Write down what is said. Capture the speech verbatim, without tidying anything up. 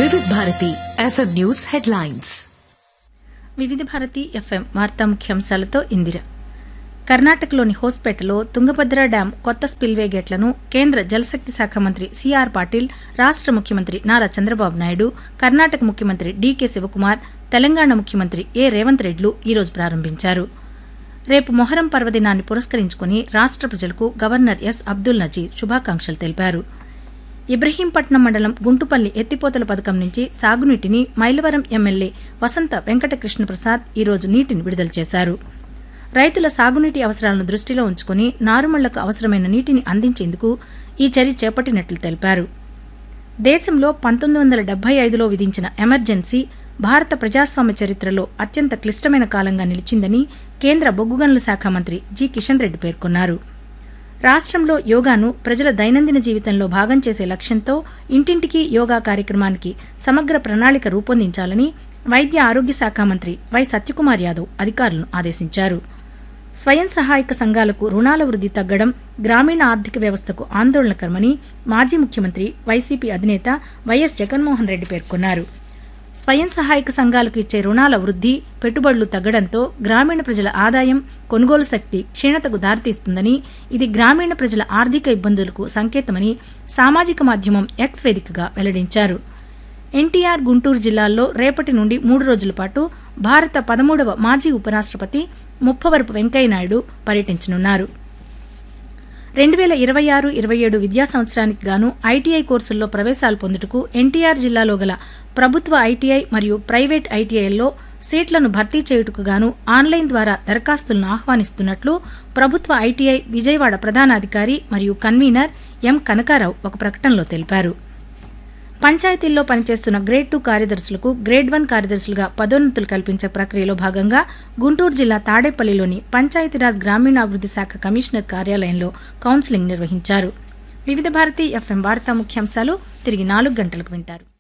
వివిధ Bharati FM news headlines. వివిధ Bharati FM వార్తా ముఖ్యాంశాలతో ఇందిర. కర్ణాటకలోని హోస్పేటలో తుంగభద్ర డ్యాం కొత్త స్పిల్వే గేట్లను కేంద్ర జలశక్తి శాఖ మంత్రి సిఆర్ పాటిల్, రాష్ట ముఖ్యమంత్రి నారా చంద్రబాబు నాయుడు, కర్ణాటక ముఖ్యమంత్రి డీకే శివకుమార్, తెలంగాణ ముఖ్యమంత్రి ఏ రేవంత్ రెడ్లు ఈరోజు ప్రారంభించారు. రేపు మొహరం పర్వదినాన్ని పురస్కరించుకుని రాష్ట ప్రజలకు గవర్నర్ ఎస్ అబ్దుల్ నజీర్ శుభాకాంక్షలు తెలిపారు. ఇబ్రహీంపట్నం మండలం గుంటుపల్లి ఎత్తిపోతల పథకం నుంచి సాగునీటిని మైలవరం ఎమ్మెల్యే వసంత వెంకటకృష్ణప్రసాద్ ఈరోజు నీటిని విడుదల చేశారు. రైతుల సాగునీటి అవసరాలను దృష్టిలో ఉంచుకుని నారుమళ్లకు అవసరమైన నీటిని అందించేందుకు ఈ చర్య చేపట్టినట్లు తెలిపారు. దేశంలో పంతొమ్మిది వందల డెబ్బై ఐదులో విధించిన ఎమర్జెన్సీ భారత ప్రజాస్వామ్య చరిత్రలో అత్యంత క్లిష్టమైన కాలంగా నిలిచిందని కేంద్ర బొగ్గు గనుల శాఖ మంత్రి జి కిషన్ రెడ్డి పేర్కొన్నారు. రాష్ట్రంలో యోగాను ప్రజల దైనందిన జీవితంలో భాగం చేసే లక్ష్యంతో ఇంటింటికి యోగా కార్యక్రమానికి సమగ్ర ప్రణాళిక రూపొందించాలని వైద్య ఆరోగ్య శాఖ మంత్రి వై సత్యకుమార్ యాదవ్ అధికారులను ఆదేశించారు. స్వయం సహాయక సంఘాలకు రుణాల వృద్ధి తగ్గడం గ్రామీణ ఆర్థిక వ్యవస్థకు ఆందోళనకరమని మాజీ ముఖ్యమంత్రి వైసీపీ అధినేత వైఎస్ జగన్మోహన్ రెడ్డి పేర్కొన్నారు. స్వయం సహాయక సంఘాలకు ఇచ్చే రుణాల వృద్ధి, పెట్టుబడులు తగ్గడంతో గ్రామీణ ప్రజల ఆదాయం, కొనుగోలు శక్తి క్షీణతకు దారితీస్తుందని, ఇది గ్రామీణ ప్రజల ఆర్థిక ఇబ్బందులకు సంకేతమని సామాజిక మాధ్యమం ఎక్స్ వేదికగా వెల్లడించారు. ఎన్టీఆర్ గుంటూరు జిల్లాల్లో రేపటి నుండి మూడు రోజుల పాటు భారత పదమూడవ మాజీ ఉపరాష్టపతి ముప్పవరపు వెంకయ్యనాయుడు పర్యటించనున్నారు. రెండు వేల ఇరవై ఆరు ఇరవై ఏడు విద్యా సంవత్సరానికి గాను ఐటీఐ కోర్సుల్లో ప్రవేశాలు పొందుటకు ఎన్టీఆర్ జిల్లాలో గల ప్రభుత్వ ఐటీఐ మరియు ప్రైవేట్ ఐటీఐల్లో సీట్లను భర్తీ చేయుటకు గాను ఆన్లైన్ ద్వారా దరఖాస్తులను ఆహ్వానిస్తున్నట్లు ప్రభుత్వ ఐటీఐ విజయవాడ ప్రధానాధికారి మరియు కన్వీనర్ ఎం కనకారావు ఒక ప్రకటనలో తెలిపారు. పంచాయతీల్లో పనిచేస్తున్న గ్రేడ్ టూ కార్యదర్శులకు గ్రేడ్ వన్ కార్యదర్శులుగా పదోన్నతులు కల్పించే ప్రక్రియలో భాగంగా గుంటూరు జిల్లా తాడేపల్లిలోని పంచాయతీరాజ్ గ్రామీణాభివృద్ది శాఖ కమిషనర్ కార్యాలయంలో కౌన్సిలింగ్ నిర్వహించారు. వివిధ భారతి ఎఫ్ఎం వార్తా ముఖ్యాంశాలు తిరిగి నాలుగు గంటలకు వింటారు.